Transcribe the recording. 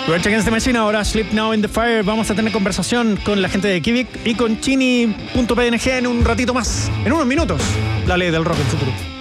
Rage Against the Machine, ahora Sleep Now in the Fire. Vamos a tener conversación con la gente de Kivik y con Chini.png en un ratito más, en unos minutos. La ley del rock en futuro.